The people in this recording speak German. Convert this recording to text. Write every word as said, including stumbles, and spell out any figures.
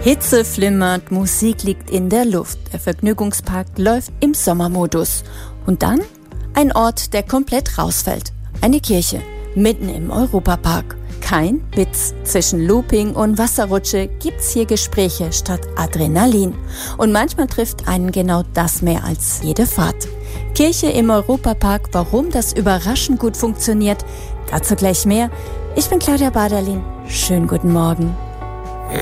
Hitze flimmert, Musik liegt in der Luft. Der Vergnügungspark läuft im Sommermodus. Und dann ein Ort, der komplett rausfällt. Eine Kirche, mitten im Europapark. Kein Witz. Zwischen Looping und Wasserrutsche gibt's hier Gespräche statt Adrenalin. Und manchmal trifft einen genau das mehr als jede Fahrt. Kirche im Europapark, warum das überraschend gut funktioniert. Dazu gleich mehr. Ich bin Claudia Baderlin. Schönen guten Morgen.